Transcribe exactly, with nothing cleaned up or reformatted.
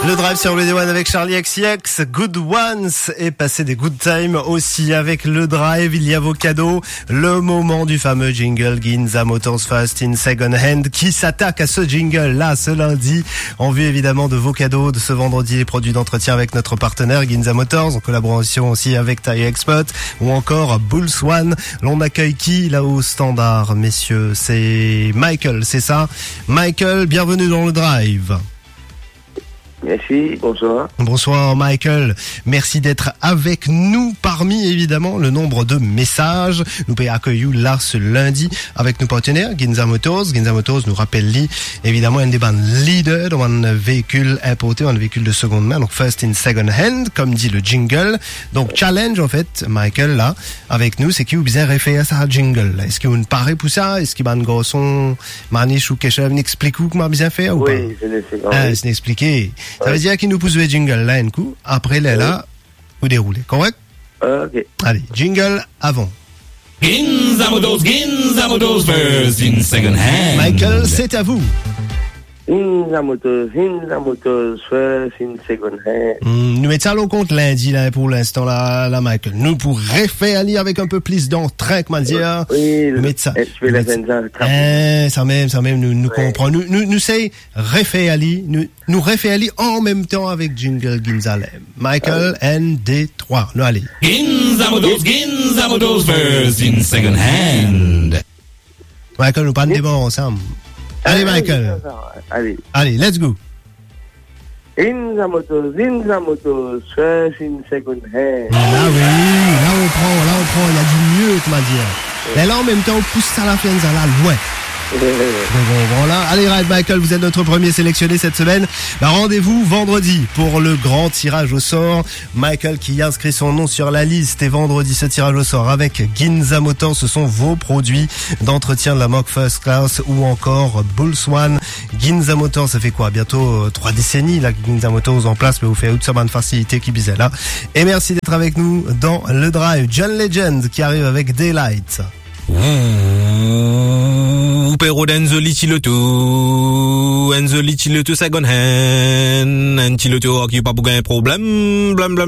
Le drive sur le D un avec Charlie X C X, Good Ones, et passer des good times aussi avec le drive. Il y a vos cadeaux, le moment du fameux jingle Ginza Motors First in Second Hand qui s'attaque à ce jingle là ce lundi en vue évidemment de vos cadeaux de ce vendredi, les produits d'entretien avec notre partenaire Ginza Motors en collaboration aussi avec Tire Expert ou encore Bull Swan. L'on accueille qui là au standard, messieurs? C'est Michael, c'est ça? Michael, bienvenue dans le drive. Merci, bonsoir. Bonsoir Michael, merci d'être avec nous parmi évidemment le nombre de messages. Nous pouvons accueillir là ce lundi avec nos partenaires Ginza Motors. Ginza Motors nous rappelle lui, évidemment un des bandes leaders dans un véhicule importé, un véhicule de seconde main, donc first in second hand, comme dit le jingle. Donc challenge en fait, Michael là, avec nous, c'est qui vous bien réfère ça jingle là. Est-ce que vous ne parlez pour ça? Est-ce qu'il y a un garçon maniche ou quelque chose n'explique ou comment bien faire ou oui, pas? Oui, je l'ai fait. Ah, c'est expliqué. Ça veut dire qu'il nous pousse le jingle là un coup, après là, là, vous déroulez, correct? Uh, ok. Allez, jingle avant. Ginza Motors, Ginza Motors, first in second hand. Michael, c'est à vous. Ginza Motors, Ginza Motors, first in second hand. Mmh, nous mettons ça au compte lundi là pour l'instant là, là Michael. Nous pour refaire aller avec un peu plus d'entrain, comment dire. Oui, nous mettons ça. Je vais la faire ça. Eh, ça même, ça même, nous, nous ouais. comprend. Nous, nous, nous c'est refaire aller, nous, nous refaire aller en même temps avec Jingle Ginzalem. Michael, ah. N D trois. Nous allez. Ginza Motors, Ginza Motors, first in second hand. Michael, nous parlons des bons ensemble. Allez, Michael. Allez. Allez, let's go. Ginza Motors, Ginza Motors, first in second hand. Là, oui, là, on prend, là, on prend, il y a du mieux, comment dire. Mais là, en même temps, on pousse ça à la fin, ça là, loin. Donc, voilà. Allez, Ride Michael, vous êtes notre premier sélectionné cette semaine. Bah, rendez-vous vendredi pour le grand tirage au sort. Michael qui inscrit son nom sur la liste et vendredi ce tirage au sort avec Ginza Motors. Ce sont vos produits d'entretien de la marque First Class ou encore Bull Swan. Ginza Motors, ça fait quoi? Bientôt euh, trois décennies là, Ginza Motors en place, mais vous faites toute sa bonne facilité qui bisait là. Et merci d'être avec nous dans le drive. John Legend qui arrive avec Daylight. Ouh, pero d'Enzo Litiloto, Enzo Litiloto second hand, Enzo Litiloto qui pas pour un problème, blam blam.